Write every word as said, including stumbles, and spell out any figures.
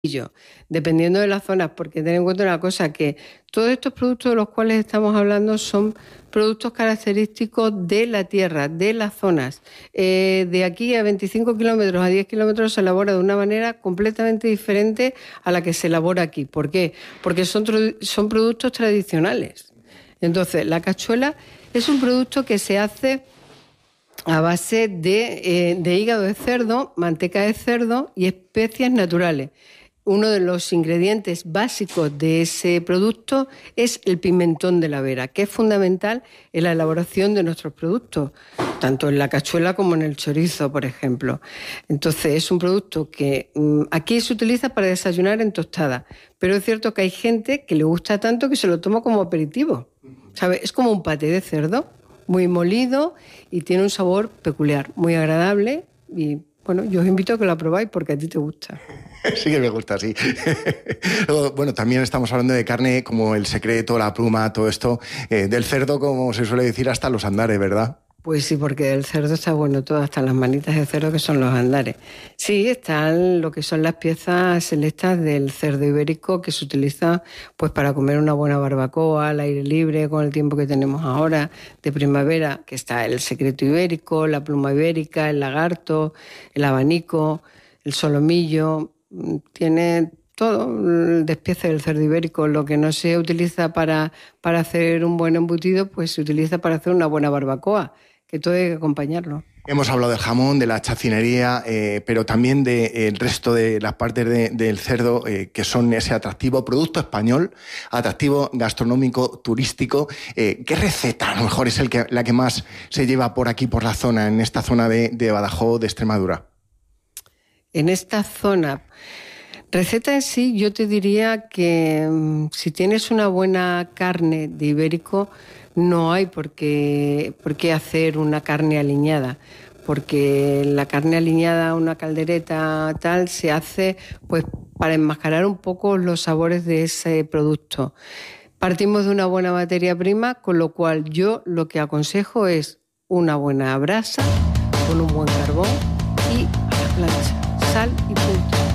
dependiendo de las zonas, porque ten en cuenta una cosa, que todos estos productos de los cuales estamos hablando son productos característicos de la tierra, de las zonas. Eh, de aquí a veinticinco kilómetros, a diez kilómetros, se elabora de una manera completamente diferente a la que se elabora aquí. ¿Por qué? Porque son, son productos tradicionales. Entonces, la cachuela es un producto que se hace a base de, eh, de hígado de cerdo, manteca de cerdo y especias naturales. Uno de los ingredientes básicos de ese producto es el pimentón de la Vera, que es fundamental en la elaboración de nuestros productos, tanto en la cachuela como en el chorizo, por ejemplo. Entonces, es un producto que mmm, aquí se utiliza para desayunar en tostada, pero es cierto que hay gente que le gusta tanto que se lo toma como aperitivo, ¿sabe? Es como un paté de cerdo, muy molido y tiene un sabor peculiar, muy agradable y, bueno, yo os invito a que lo probáis porque a ti te gusta. Sí que me gusta, sí. Bueno, también estamos hablando de carne como el secreto, la pluma, todo esto. Eh, del cerdo, como se suele decir, hasta los andares, ¿verdad? Pues sí, porque el cerdo está bueno todo, hasta las manitas de cerdo que son los andares. Sí, están lo que son las piezas selectas del cerdo ibérico que se utiliza pues para comer una buena barbacoa al aire libre con el tiempo que tenemos ahora de primavera, que está el secreto ibérico, la pluma ibérica, el lagarto, el abanico, el solomillo. Tiene todo el despiece del cerdo ibérico. Lo que no se utiliza para, para hacer un buen embutido, pues se utiliza para hacer una buena barbacoa, que todo hay que acompañarlo. Hemos hablado del jamón, de la chacinería, eh, pero también del de, resto de las partes de, del cerdo, eh, que son ese atractivo producto español, atractivo gastronómico, turístico. Eh, ¿Qué receta a lo mejor es el que, la que más se lleva por aquí, por la zona, en esta zona de, de Badajoz, de Extremadura? En esta zona, receta en sí, yo te diría que mmm, si tienes una buena carne de ibérico, no hay por qué, por qué hacer una carne aliñada, porque la carne aliñada, una caldereta tal, se hace pues para enmascarar un poco los sabores de ese producto. Partimos de una buena materia prima, con lo cual yo lo que aconsejo es una buena brasa con un buen carbón y a la plancha, sal y punto.